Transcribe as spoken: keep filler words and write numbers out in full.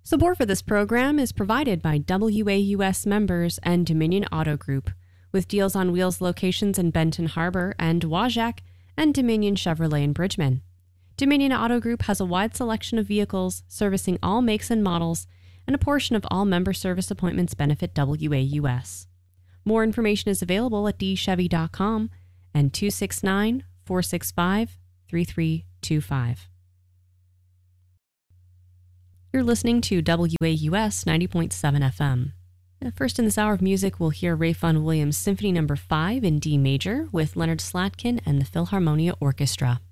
Support for this program is provided by W A U S members and Dominion Auto Group, with Deals on Wheels locations in Benton Harbor and Wajack, and Dominion Chevrolet in Bridgman. Dominion Auto Group has a wide selection of vehicles, servicing all makes and models, and a portion of all member service appointments benefit W A U S. More information is available at d chevy dot com and two six nine, four six five, three three two five. You're listening to W A U S ninety point seven F M. First in this hour of music, we'll hear Ralph Vaughan Williams' Symphony Number five in D major with Leonard Slatkin and the Philharmonia Orchestra.